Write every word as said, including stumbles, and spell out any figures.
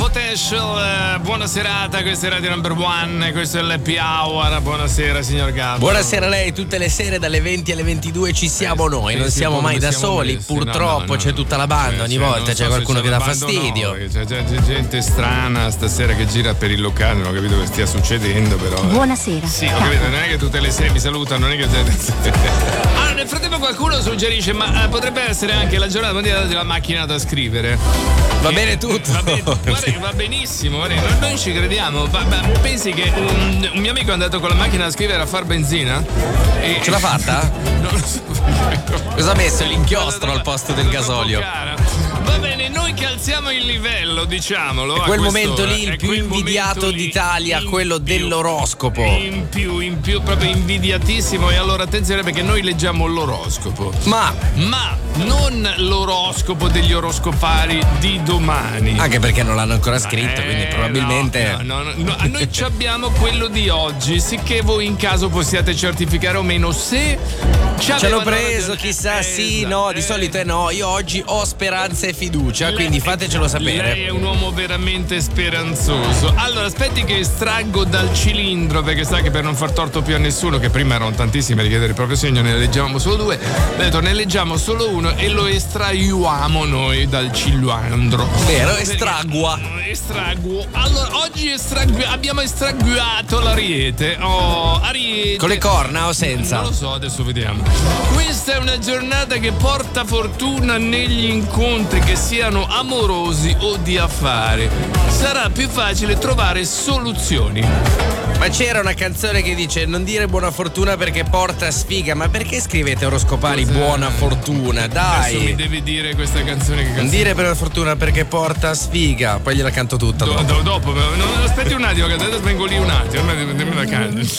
Potential, eh, buona serata, questa è Radio Number One, questo è l'Happy Hour. Buonasera signor Gabbo. Buonasera a lei, tutte le sere dalle venti alle ventidue ci siamo eh, noi, sì, non sì, siamo mai da soli, messi. Purtroppo no, no, no. C'è tutta la banda, ogni sì, volta c'è so qualcuno c'è che dà fastidio. No, c'è, c'è, c'è gente strana stasera che gira per il locale, non ho capito che stia succedendo però. Buonasera. Sì, ho capito, non è che tutte le sere mi salutano, non è che allora, nel frattempo qualcuno suggerisce, ma eh, potrebbe essere anche la giornata mondiale della macchina da scrivere. Va bene tutto. Va, bene, guarda, va benissimo, guarda, noi, noi ci crediamo. Ma, ma pensi che un, un mio amico è andato con la macchina da scrivere a far benzina? E, Ce l'ha fatta? Non lo so. Cosa ha messo? L'inchiostro al posto del gasolio. Va bene, noi che alziamo il livello, diciamolo. È quel momento lì il più invidiato d'Italia, quello dell'oroscopo. In più, in più, proprio invidiatissimo. E allora attenzione perché noi leggiamo l'oroscopo. Ma, ma non l'oroscopo degli oroscopari di domani. Anche perché non l'hanno ancora scritto, eh, quindi probabilmente. No, no, no, no. Noi ci abbiamo quello di oggi, sicché voi in caso possiate certificare o meno se ci ce l'ho preso, ragione. chissà, eh, sì, esatto, no, di eh. solito è no. Io oggi ho speranza e fiducia, lei, quindi fatecelo sapere. Lei è un uomo veramente speranzoso. Allora, aspetti che estraggo dal cilindro, perché sa che per non far torto più a nessuno, che prima erano tantissimi a richiedere il proprio segno, ne leggevamo solo due. Ho detto, ne leggiamo solo uno e lo estraiamo noi dal cilindro. Vero, estragua. Estraguo. Allora, oggi estragu- abbiamo estraguato l'Ariete. Oh, Ariete. Con le corna o senza? Non lo so, adesso vediamo. Questa è una giornata che porta fortuna negli incontri, che siano amorosi o di affari. Sarà più facile trovare soluzioni. Ma c'era una canzone che dice non dire buona fortuna perché porta sfiga. Ma perché scrivete oroscopari Cos'è? Buona fortuna? Dai. Adesso mi devi dire questa canzone che canzone. Non dire buona fortuna perché porta sfiga. Poi gliela canto tutta. Do, dopo. Do, dopo. No, aspetti un attimo che adesso vengo lì un attimo. Me la canto.